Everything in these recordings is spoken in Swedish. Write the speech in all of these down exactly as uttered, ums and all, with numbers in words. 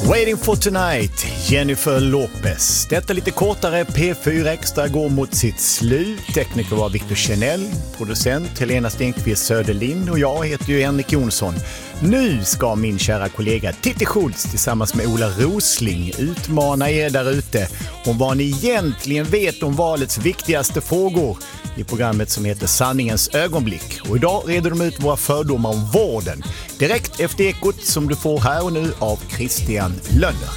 Waiting for tonight, Jennifer Lopez. Detta lite kortare P fyra Extra går mot sitt slut. Tekniker var Victor Chanel, producent Helena Stenqvist Söderlind och jag heter ju Henrik Jonsson. Nu ska min kära kollega Titti Schultz tillsammans med Ola Rosling utmana er där ute om vad ni egentligen vet om valets viktigaste frågor i programmet som heter Sanningens ögonblick. Och idag reder de ut våra fördomar om vården. Direkt efter Ekot som du får här och nu av Christian Lönner.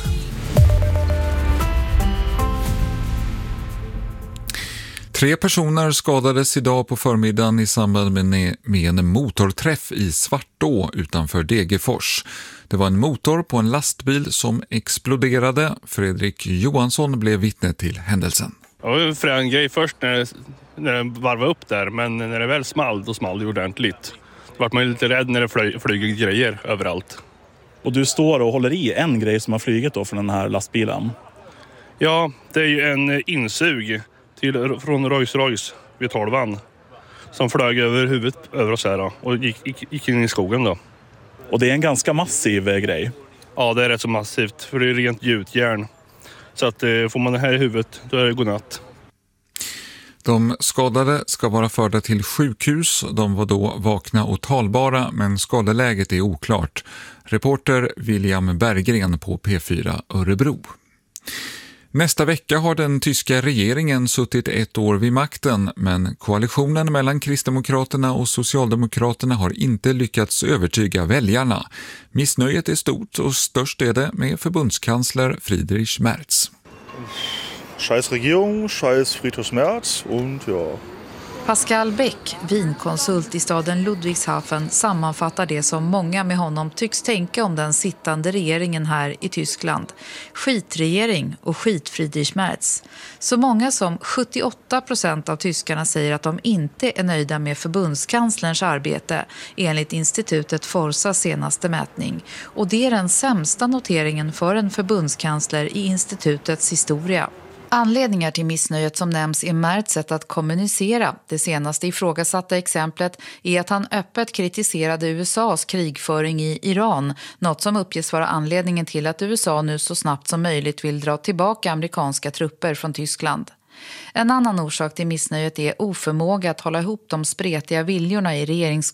Tre personer skadades idag på förmiddagen i samband med en motorträff i Svartå utanför Degerfors. Det var en motor på en lastbil som exploderade. Fredrik Johansson blev vittne till händelsen. Det var en frän grej först när, när den varvade upp där, men när det väl small, då small det ordentligt. Då var man lite rädd när det fly, flyger grejer överallt. Och du står och håller i en grej som har flugit då från den här lastbilen? Ja, det är ju en insug till, från Rolls Royce vid tolvan som flög över huvudet över oss här då, och gick, gick, gick in i skogen då. Och det är en ganska massiv eh, grej? Ja, det är rätt så massivt, för det är rent gjutjärn. Så att eh, får man det här i huvudet, då är det godnatt. De skadade ska vara förda till sjukhus. De var då vakna och talbara, men skadeläget är oklart. Reporter William Berggren på P fyra Örebro. Nästa vecka har den tyska regeringen suttit ett år vid makten, men koalitionen mellan Kristdemokraterna och Socialdemokraterna har inte lyckats övertyga väljarna. Missnöjet är stort och störst är det med förbundskansler Friedrich Merz. Scheiß Regierung, scheiß Friedrich Merz und ja. Pascal Beck, vinkonsult i staden Ludwigshafen, sammanfattar det som många med honom tycks tänka om den sittande regeringen här i Tyskland. Skitregering och skit Friedrich Merz. Så många som sjuttioåtta procent av tyskarna säger att de inte är nöjda med förbundskanslerns arbete enligt institutet Forsas senaste mätning. Och det är den sämsta noteringen för en förbundskansler i institutets historia. Anledningar till missnöjet som nämns är Merz sätt att kommunicera. Det senaste ifrågasatta exemplet är att han öppet kritiserade U S A:s krigföring i Iran, något som uppges vara anledningen till att U S A nu så snabbt som möjligt vill dra tillbaka amerikanska trupper från Tyskland. En annan orsak till missnöjet är oförmåga att hålla ihop de spretiga viljorna i regerings